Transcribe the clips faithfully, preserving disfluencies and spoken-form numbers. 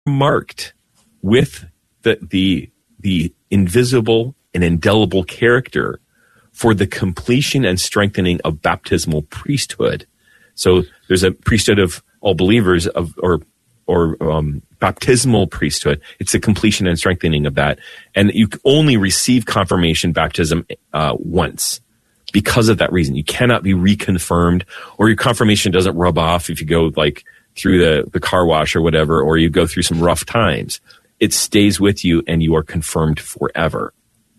marked with the the the invisible and indelible character for the completion and strengthening of baptismal priesthood. So there's a priesthood of all believers of or or um, baptismal priesthood. It's the completion and strengthening of that. And you only receive confirmation baptism uh, once because of that reason. You cannot be reconfirmed, or your confirmation doesn't rub off if you go like through the, the car wash or whatever, or you go through some rough times. It stays with you and you are confirmed forever.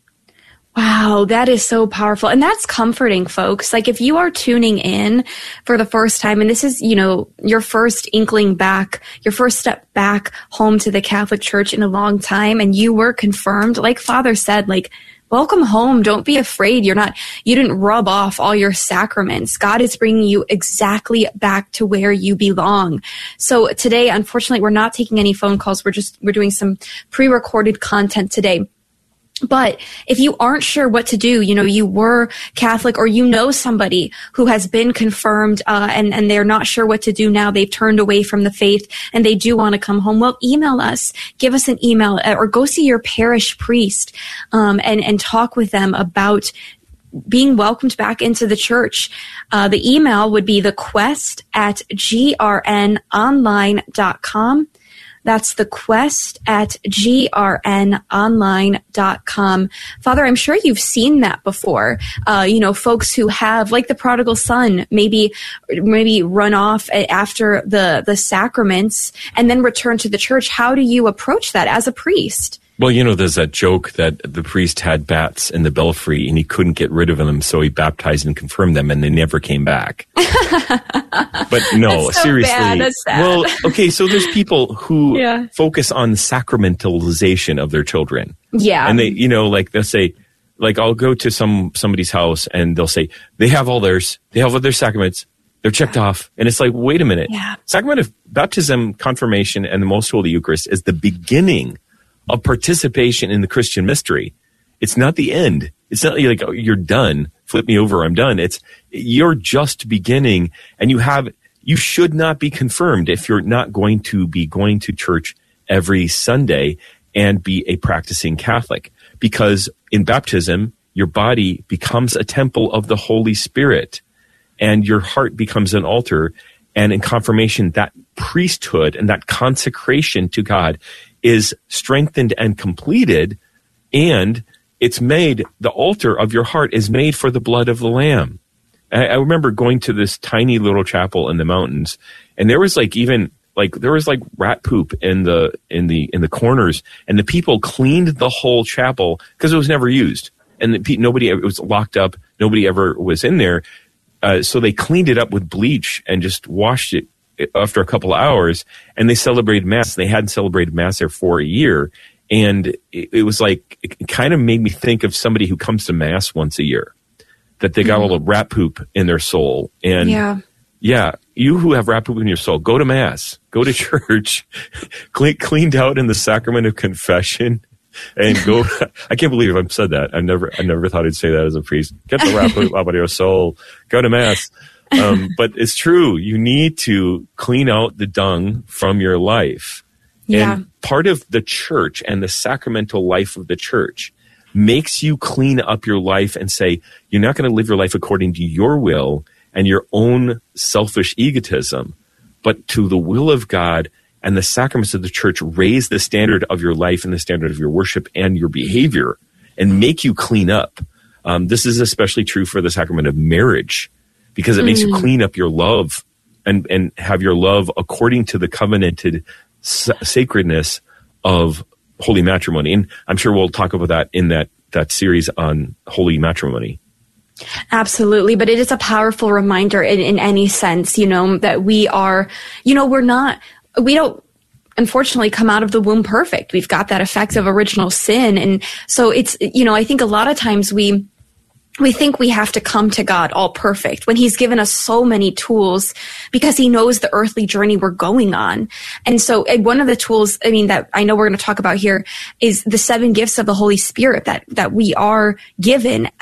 Wow, that is so powerful. And that's comforting, folks. Like if you are tuning in for the first time, and this is, you know, your first inkling back, your first step back home to the Catholic Church in a long time, and you were confirmed, like Father said, like, welcome home. Don't be afraid. You're not, you didn't rub off all your sacraments. God is bringing you exactly back to where you belong. So today, unfortunately, we're not taking any phone calls. We're just, we're doing some pre-recorded content today. But if you aren't sure what to do, you know, you were Catholic or you know somebody who has been confirmed uh, and, and they're not sure what to do now, they've turned away from the faith and they do want to come home, well, email us, give us an email or go see your parish priest um, and, and talk with them about being welcomed back into the church. Uh, the email would be the quest at g r n online dot com. That's the quest at g r n online dot com. Father, I'm sure you've seen that before. Uh, you know, folks who have, like the prodigal son, maybe maybe run off after the, the sacraments and then return to the church. How do you approach that as a priest? Well, you know, there's that joke that the priest had bats in the belfry and he couldn't get rid of them, so he baptized and confirmed them, and they never came back. But no, That's so seriously. bad. That's sad. Well, okay, so there's people who yeah. focus on sacramentalization of their children. Yeah. And they, you know, like they'll say, like I'll go to some somebody's house and they'll say, they have all theirs, they have all their sacraments, they're checked yeah. off. And it's like, wait a minute. Yeah. Sacrament of baptism, confirmation, and the Most Holy Eucharist is the beginning of participation in the Christian mystery. It's not the end. It's not like, oh, you're done. Flip me over. I'm done. It's you're just beginning, and you have, you should not be confirmed if you're not going to be going to church every Sunday and be a practicing Catholic, because in baptism, your body becomes a temple of the Holy Spirit and your heart becomes an altar. And in confirmation, that priesthood and that consecration to God is strengthened and completed, and it's made, the altar of your heart is made for the blood of the Lamb. I, I remember going to this tiny little chapel in the mountains, and there was like even like there was like rat poop in the in the in the corners, and the people cleaned the whole chapel because it was never used, and the, nobody, it was locked up, nobody ever was in there, uh, so they cleaned it up with bleach and just washed it after a couple of hours, and they celebrated Mass. They hadn't celebrated Mass there for a year. And it, it was like, it kind of made me think of somebody who comes to Mass once a year, that they got mm-hmm. all the rat poop in their soul. And yeah. yeah, you who have rat poop in your soul, go to Mass, go to church, clean, cleaned out in the sacrament of confession, and go. I can't believe I've said that. I never, I never thought I'd say that as a priest. Get the rat poop out of your soul, go to Mass. Um, but it's true. You need to clean out the dung from your life. Yeah. And part of the church and the sacramental life of the church makes you clean up your life and say, you're not going to live your life according to your will and your own selfish egotism, but to the will of God, and the sacraments of the church raise the standard of your life and the standard of your worship and your behavior and make you clean up. Um, this is especially true for the sacrament of marriage, because it makes mm. you clean up your love and, and have your love according to the covenanted sa- sacredness of holy matrimony. And I'm sure we'll talk about that in that, that series on holy matrimony. Absolutely. But it is a powerful reminder in, in any sense, you know, that we are, you know, we're not, we don't unfortunately come out of the womb perfect. We've got that effect of original sin. And so it's, you know, I think a lot of times we, We think we have to come to God all perfect when he's given us so many tools, because he knows the earthly journey we're going on. And so one of the tools, I mean, that I know we're going to talk about here is the seven gifts of the Holy Spirit that, that we are given at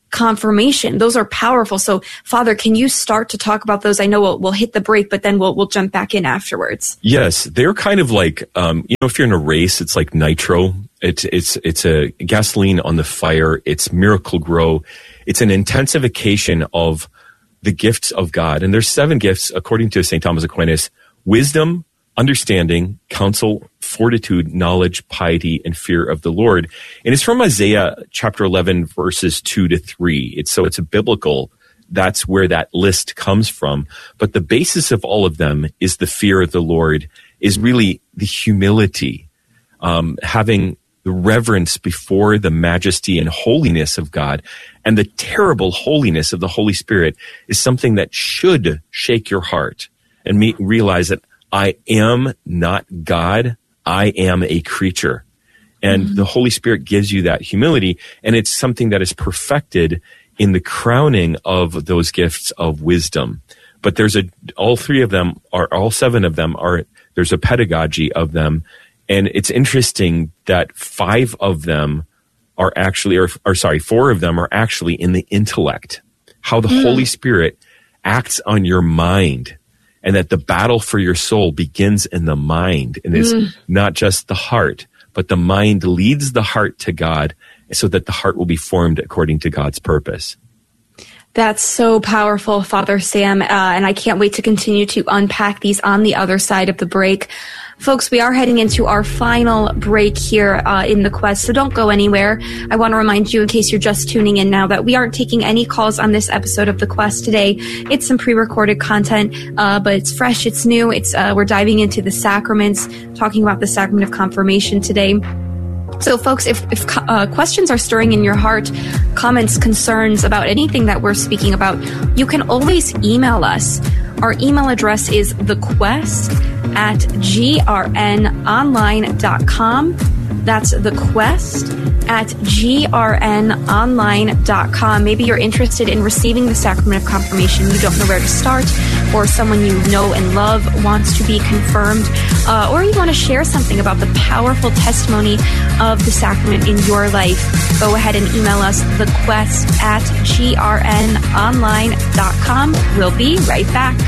confirmation. Those are powerful. So, Father, can you start to talk about those? I know we'll, we'll hit the break, but then we'll we'll jump back in afterwards. Yes, they're kind of like, um, you know, if you're in a race, it's like nitro. It's it's it's a gasoline on the fire. It's Miracle Grow. It's an intensification of the gifts of God. And there's seven gifts, according to Saint Thomas Aquinas: wisdom, understanding, counsel, fortitude, knowledge, piety, and fear of the Lord. And it's from Isaiah chapter eleven, verses two to three. It's so it's a biblical, that's where that list comes from. But the basis of all of them is the fear of the Lord, is really the humility, um, having the reverence before the majesty and holiness of God. And the terrible holiness of the Holy Spirit is something that should shake your heart and me realize that I am not God. I am a creature. And mm-hmm. the Holy Spirit gives you that humility. And it's something that is perfected in the crowning of those gifts of wisdom. But there's a, all three of them are, all seven of them are, there's a pedagogy of them. And it's interesting that five of them are actually, or, or sorry, four of them are actually in the intellect. How the mm. Holy Spirit acts on your mind, and that the battle for your soul begins in the mind, and is mm. not just the heart, but the mind leads the heart to God, so that the heart will be formed according to God's purpose. That's so powerful, Father Sam, uh, and I can't wait to continue to unpack these on the other side of the break. Folks, we are heading into our final break here uh, in the Quest, so don't go anywhere. I want to remind you, in case you're just tuning in now, that we aren't taking any calls on this episode of the Quest today. It's some pre-recorded content, uh, but it's fresh, it's new. It's uh, we're diving into the sacraments, talking about the sacrament of confirmation today. So, folks, if, if uh, questions are stirring in your heart, comments, concerns about anything that we're speaking about, you can always email us. Our email address is thequest at grnonline dot com. That's thequest at grnonline dot com. Maybe you're interested in receiving the sacrament of confirmation. You don't know where to start, or someone you know and love wants to be confirmed, uh, or you want to share something about the powerful testimony of the sacrament in your life. Go ahead and email us, thequest at grnonline dot com. We'll be right back.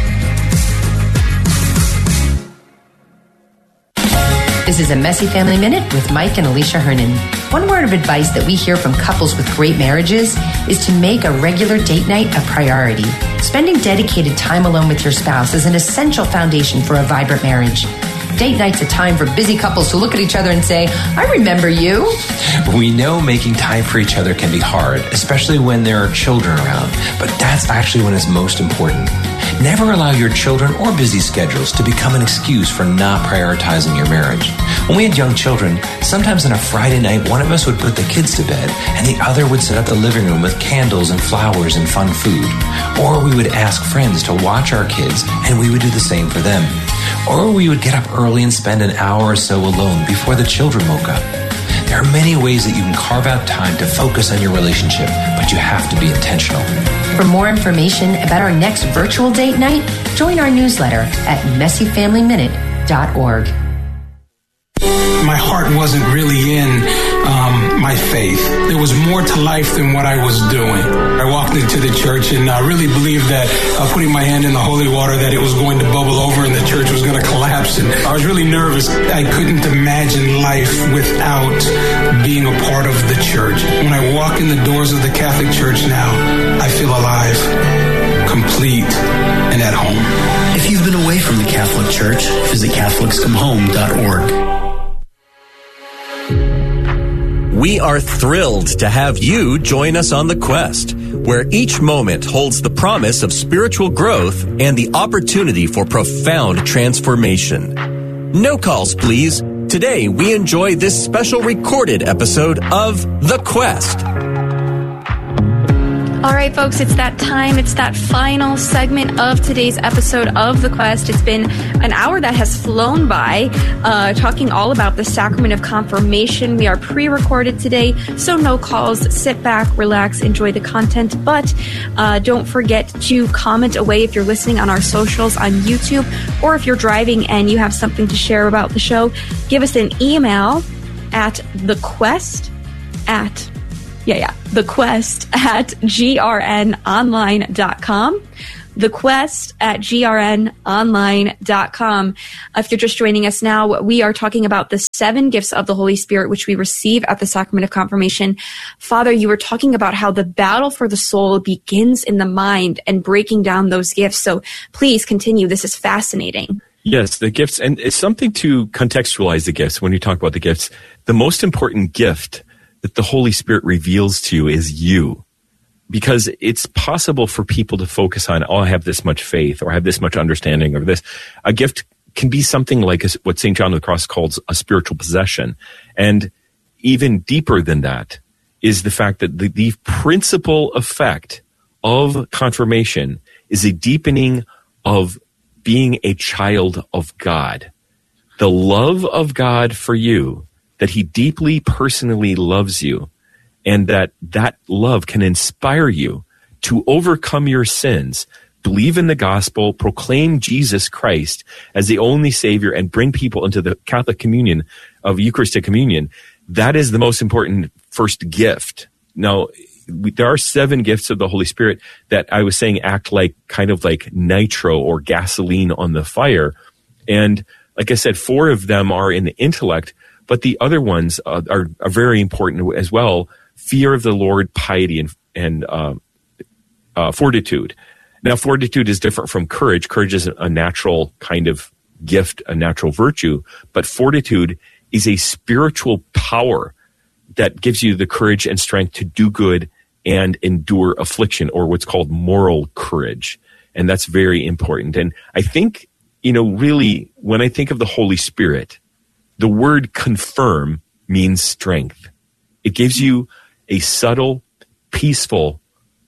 This is a Messy Family Minute with Mike and Alicia Hernan. One word of advice that we hear from couples with great marriages is to make a regular date night a priority. Spending dedicated time alone with your spouse is an essential foundation for a vibrant marriage. Date night's a time for busy couples to look at each other and say, I remember you. We know making time for each other can be hard, especially when there are children around, but that's actually when it's most important. Never allow your children or busy schedules to become an excuse for not prioritizing your marriage. When we had young children, sometimes on a Friday night, one of us would put the kids to bed and the other would set up the living room with candles and flowers and fun food. Or we would ask friends to watch our kids and we would do the same for them. Or we would get up early and spend an hour or so alone before the children woke up. There are many ways that you can carve out time to focus on your relationship, but you have to be intentional. For more information about our next virtual date night, join our newsletter at messy family minute dot org. My heart wasn't really in um, my faith. There was more to life than what I was doing. I walked into the church and I really believed that uh, putting my hand in the holy water, that it was going to bubble over and the church was going to collapse. And I was really nervous. I couldn't imagine life without being a part of the church. When I walk in the doors of the Catholic Church now, I feel alive, complete, and at home. If you've been away from the Catholic Church, visit catholics come home dot org. We are thrilled to have you join us on The Quest, where each moment holds the promise of spiritual growth and the opportunity for profound transformation. No calls, please. Today, we enjoy this special recorded episode of The Quest. All right, folks, it's that time. It's that final segment of today's episode of The Quest. It's been an hour that has flown by, uh, talking all about the sacrament of confirmation. We are pre-recorded today, so no calls. Sit back, relax, enjoy the content. But uh, don't forget to comment away if you're listening on our socials on YouTube, or if you're driving and you have something to share about the show, give us an email at thequest at Yeah, yeah. The Quest at G R N online dot com. The Quest at G R N online dot com. If you're just joining us now, we are talking about the seven gifts of the Holy Spirit, which we receive at the sacrament of confirmation. Father, you were talking about how the battle for the soul begins in the mind and breaking down those gifts. So please continue. This is fascinating. Yes, the gifts, and it's something to contextualize the gifts. When you talk about the gifts, the most important gift that the Holy Spirit reveals to you is you. Because it's possible for people to focus on, oh, I have this much faith, or I have this much understanding, or this. A gift can be something like a, what Saint John of the Cross calls a spiritual possession. And even deeper than that is the fact that the, the principal effect of confirmation is a deepening of being a child of God. The love of God for you, that he deeply personally loves you, and that that love can inspire you to overcome your sins, believe in the gospel, proclaim Jesus Christ as the only Savior, and bring people into the Catholic communion of Eucharistic communion. That is the most important first gift. Now, we, there are seven gifts of the Holy Spirit that I was saying act like kind of like nitro or gasoline on the fire. And like I said, four of them are in the intellect, but the other ones uh, are, are very important as well. Fear of the Lord, piety, and, and uh, uh, fortitude. Now, fortitude is different from courage. Courage is a natural kind of gift, a natural virtue, but fortitude is a spiritual power that gives you the courage and strength to do good and endure affliction, or what's called moral courage. And that's very important. And I think, you know, really, when I think of the Holy Spirit, the word confirm means strength. It gives you a subtle, peaceful,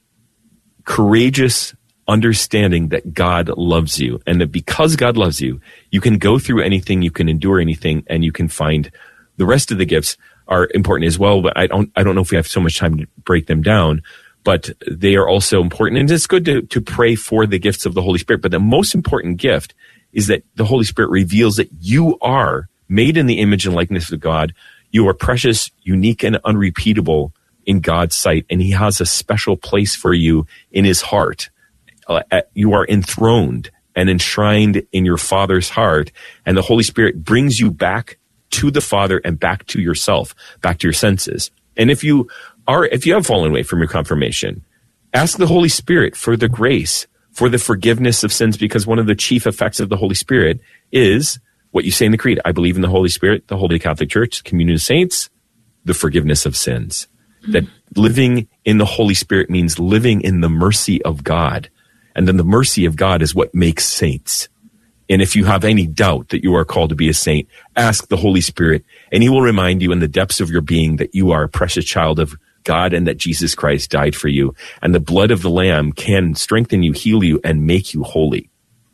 courageous understanding that God loves you, and that because God loves you, you can go through anything, you can endure anything, and you can find the rest of the gifts are important as well. But I don't, I don't know if we have so much time to break them down, but they are also important. And it's good to, to pray for the gifts of the Holy Spirit. But the most important gift is that the Holy Spirit reveals that you are made in the image and likeness of God. You are precious, unique, and unrepeatable in God's sight, and he has a special place for you in his heart. Uh, you are enthroned and enshrined in your Father's heart, and the Holy Spirit brings you back to the Father and back to yourself, back to your senses. And if you are, if you have fallen away from your confirmation, ask the Holy Spirit for the grace, for the forgiveness of sins, because one of the chief effects of the Holy Spirit is what you say in the Creed. I believe in the Holy Spirit, the Holy Catholic Church, the communion of saints, the forgiveness of sins. Mm-hmm. That living in the Holy Spirit means living in the mercy of God. And then the mercy of God is what makes saints. And if you have any doubt that you are called to be a saint, ask the Holy Spirit, and he will remind you in the depths of your being that you are a precious child of God and that Jesus Christ died for you. And the blood of the Lamb can strengthen you, heal you, and make you holy.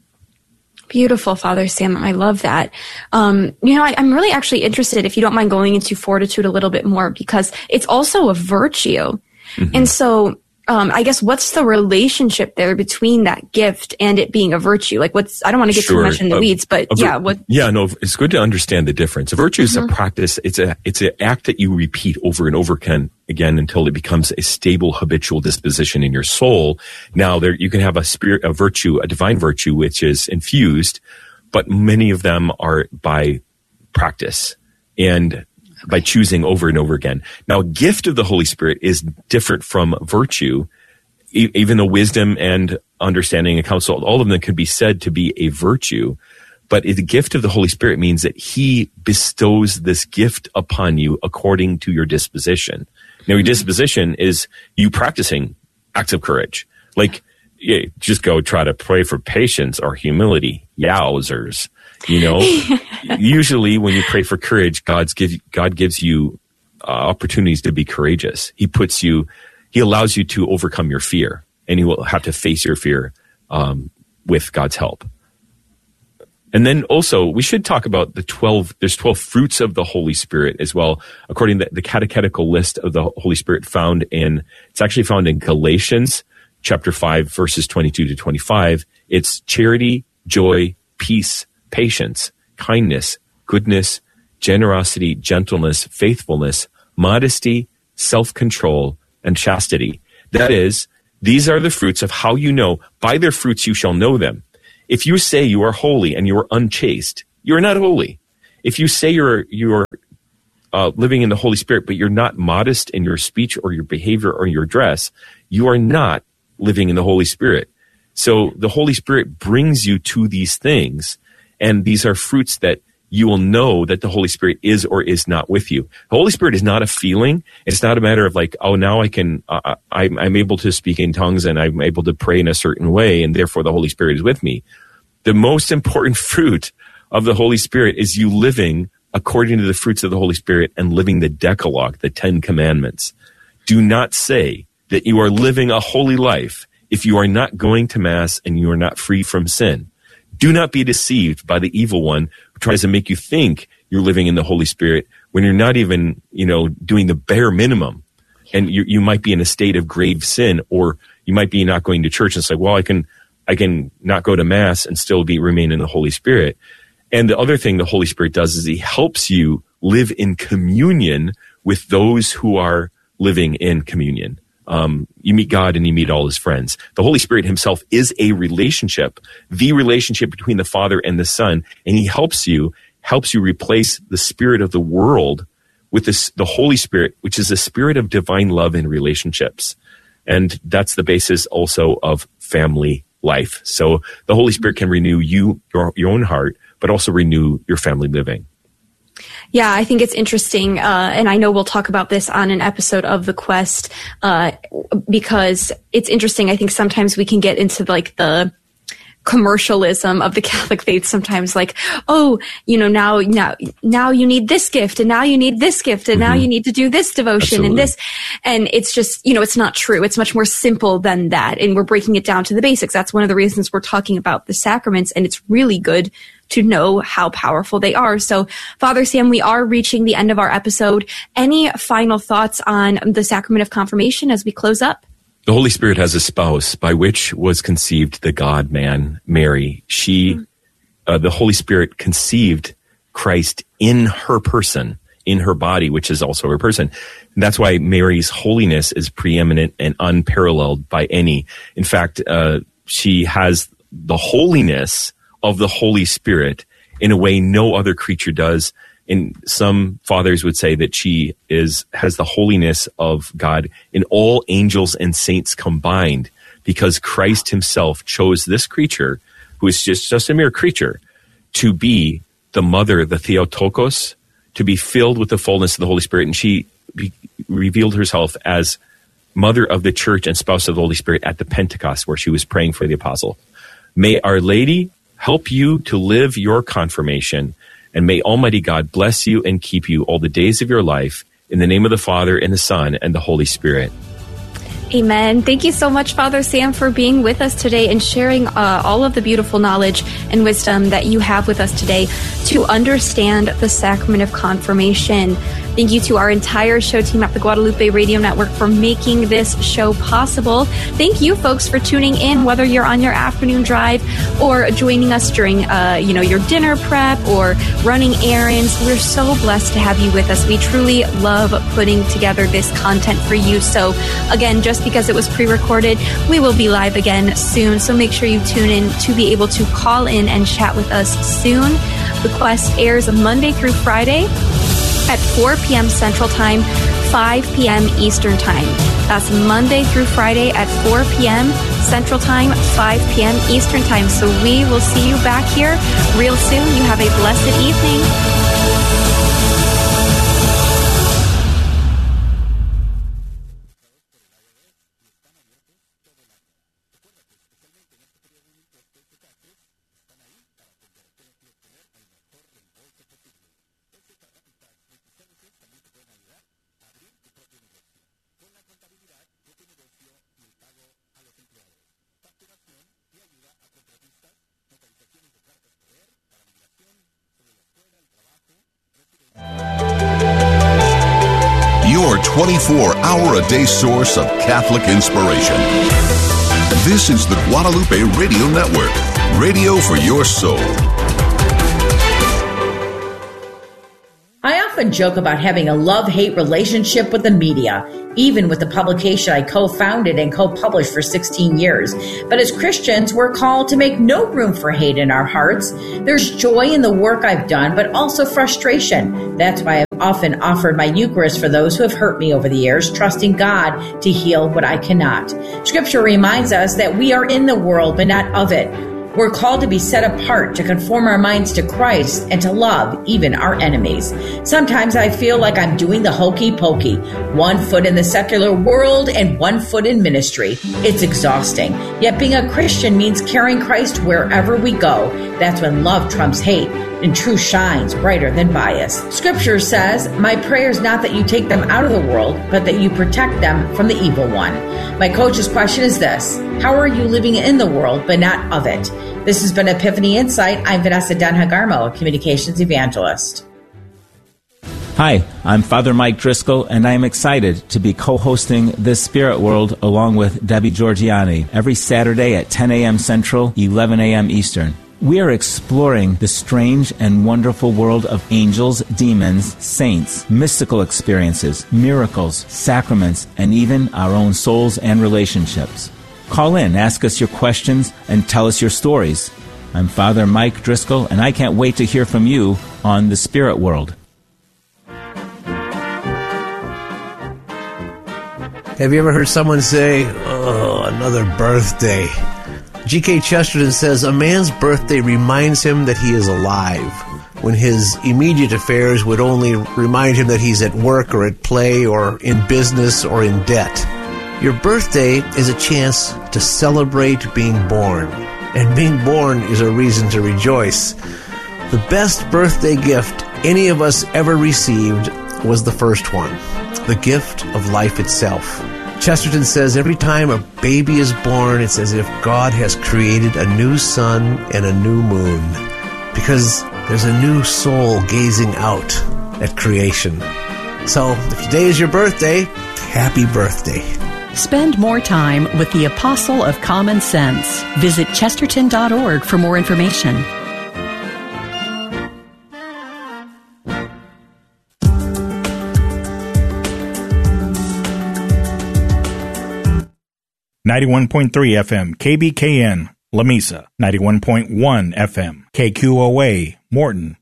Beautiful, Father Sam. I love that. Um, you know, I, I'm really actually interested, if you don't mind going into fortitude a little bit more, because it's also a virtue. Mm-hmm. And so um, I guess what's the relationship there between that gift and it being a virtue? Like what's, I don't want to get sure. too much in the a, weeds, but vir- yeah. what? Yeah, no, it's good to understand the difference. A virtue mm-hmm. is a practice. It's a, it's an act that you repeat over and over again, again until it becomes a stable habitual disposition in your soul. Now there, you can have a spirit, a virtue, a divine virtue, which is infused, but many of them are by practice and by choosing over and over again. Now, a gift of the Holy Spirit is different from virtue. E- even though wisdom and understanding and counsel, all of them could be said to be a virtue. But the gift of the Holy Spirit means that he bestows this gift upon you according to your disposition. Now, your disposition is you practicing acts of courage. Like, yeah, just go try to pray for patience or humility. Yowzers. You know, usually when you pray for courage, God's give, God gives you uh, opportunities to be courageous. He puts you, he allows you to overcome your fear, and you will have to face your fear um, with God's help. And then also, we should talk about the twelve, there's twelve fruits of the Holy Spirit as well, according to the catechetical list of the Holy Spirit found in, it's actually found in Galatians chapter five, verses twenty-two to twenty-five. It's charity, joy, peace, patience, kindness, goodness, generosity, gentleness, faithfulness, modesty, self-control, and chastity. That is, these are the fruits of how you know, by their fruits you shall know them. If you say you are holy and you are unchaste, you are not holy. If you say you're you're uh, living in the Holy Spirit, but you're not modest in your speech or your behavior or your dress, you are not living in the Holy Spirit. So the Holy Spirit brings you to these things, and these are fruits that you will know that the Holy Spirit is or is not with you. The Holy Spirit is not a feeling. It's not a matter of like, oh, now I can, uh, I'm, I'm able to speak in tongues and I'm able to pray in a certain way, and therefore the Holy Spirit is with me. The most important fruit of the Holy Spirit is you living according to the fruits of the Holy Spirit and living the Decalogue, the Ten Commandments. Do not say that you are living a holy life if you are not going to Mass and you are not free from sin. Do not be deceived by the evil one who tries to make you think you're living in the Holy Spirit when you're not even, you know, doing the bare minimum. And you, you might be in a state of grave sin, or you might be not going to church and say, well, I can, I can not go to Mass and still be remain in the Holy Spirit. And the other thing the Holy Spirit does is he helps you live in communion with those who are living in communion. Um, you meet God and you meet all his friends. The Holy Spirit himself is a relationship, the relationship between the Father and the Son, and he helps you, helps you replace the spirit of the world with this, the Holy Spirit, which is a spirit of divine love and relationships. And that's the basis also of family life. So the Holy Spirit can renew you, your, your own heart, but also renew your family living. Yeah, I think it's interesting, uh, and I know we'll talk about this on an episode of The Quest, uh, because it's interesting. I think sometimes we can get into like the commercialism of the Catholic faith sometimes, like, oh, you know, now, now, now you need this gift, and now you need this gift, and mm-hmm. now you need to do this devotion Absolutely. and this. And it's just, you know, it's not true. It's much more simple than that. And we're breaking it down to the basics. That's one of the reasons we're talking about the sacraments. And it's really good to know how powerful they are. So, Father Sam, we are reaching the end of our episode. Any final thoughts on the sacrament of confirmation as we close up? The Holy Spirit has a spouse by which was conceived the God-man, Mary. She, mm-hmm. uh, the Holy Spirit conceived Christ in her person, in her body, which is also her person. And that's why Mary's holiness is preeminent and unparalleled by any. In fact, uh, she has the holiness of the Holy Spirit in a way no other creature does. And some fathers would say that she is has the holiness of God in all angels and saints combined, because Christ himself chose this creature, who is just, just a mere creature, to be the mother, the Theotokos, to be filled with the fullness of the Holy Spirit. And she be, revealed herself as mother of the church and spouse of the Holy Spirit at the Pentecost, where she was praying for the apostle. May Our Lady help you to live your confirmation, and may Almighty God bless you and keep you all the days of your life, in the name of the Father and the Son and the Holy Spirit. Amen. Thank you so much, Father Sam, for being with us today and sharing uh, all of the beautiful knowledge and wisdom that you have with us today to understand the sacrament of confirmation. Thank you to our entire show team at the Guadalupe Radio Network for making this show possible. Thank you, folks, for tuning in, whether you're on your afternoon drive or joining us during, uh, you know, your dinner prep or running errands. We're so blessed to have you with us. We truly love putting together this content for you. So, again, just because it was pre-recorded, we will be live again soon. So make sure you tune in to be able to call in and chat with us soon. The Quest airs Monday through Friday at four p.m. Central Time, five p.m. Eastern Time. That's Monday through Friday at four p.m. Central Time, five p.m. Eastern Time. So we will see you back here real soon. You have a blessed evening. twenty-four hour a day source of Catholic inspiration. This is the Guadalupe Radio Network, radio for your soul. I often often joke about having a love-hate relationship with the media, even with the publication I co-founded and co-published for sixteen years. But as Christians, we're called to make no room for hate in our hearts. There's joy in the work I've done, but also frustration. That's why I've often offered my Eucharist for those who have hurt me over the years, trusting God to heal what I cannot. Scripture reminds us that we are in the world, but not of it. We're called to be set apart, to conform our minds to Christ, and to love even our enemies. Sometimes I feel like I'm doing the hokey pokey, one foot in the secular world and one foot in ministry. It's exhausting. Yet being a Christian means carrying Christ wherever we go. That's when love trumps hate and truth shines brighter than bias. Scripture says, my prayer is not that you take them out of the world, but that you protect them from the evil one. My coach's question is this: how are you living in the world, but not of it? This has been Epiphany Insight. I'm Vanessa Denhagarmo, a communications evangelist. Hi, I'm Father Mike Driscoll, and I am excited to be co-hosting This Spirit World along with Debbie Georgiani every Saturday at ten a.m. Central, eleven a.m. Eastern. We are exploring the strange and wonderful world of angels, demons, saints, mystical experiences, miracles, sacraments, and even our own souls and relationships. Call in, ask us your questions, and tell us your stories. I'm Father Mike Driscoll, and I can't wait to hear from you on The Spirit World. Have you ever heard someone say, oh, another birthday? G K Chesterton says, a man's birthday reminds him that he is alive, when his immediate affairs would only remind him that he's at work or at play or in business or in debt. Your birthday is a chance to celebrate being born, and being born is a reason to rejoice. The best birthday gift any of us ever received was the first one, the gift of life itself. Chesterton says every time a baby is born, it's as if God has created a new sun and a new moon, because there's a new soul gazing out at creation. So if today is your birthday, happy birthday. Spend more time with the Apostle of Common Sense. Visit chesterton dot org for more information. ninety-one point three F M, K B K N, Lamesa. ninety-one point one F M, K Q O A, Morton.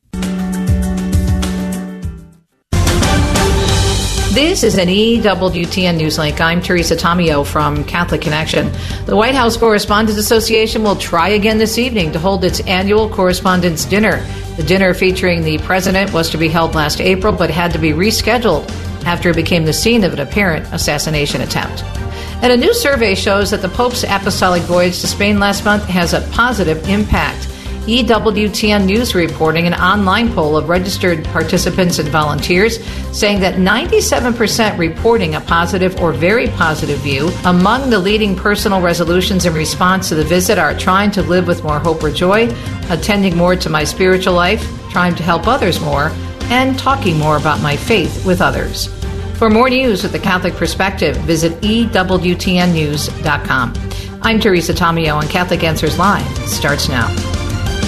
This is an E W T N Newslink. I'm Teresa Tomeo from Catholic Connection. The White House Correspondents Association will try again this evening to hold its annual Correspondents' Dinner. The dinner featuring the president was to be held last April, but had to be rescheduled after it became the scene of an apparent assassination attempt. And a new survey shows that the Pope's apostolic voyage to Spain last month has a positive impact. E W T N News reporting an online poll of registered participants and volunteers saying that ninety-seven percent reporting a positive or very positive view. Among the leading personal resolutions in response to the visit are trying to live with more hope or joy, attending more to my spiritual life, trying to help others more, and talking more about my faith with others. For more news with the Catholic perspective, visit E W T N news dot com. I'm Teresa Tomeo, and Catholic Answers Live starts now.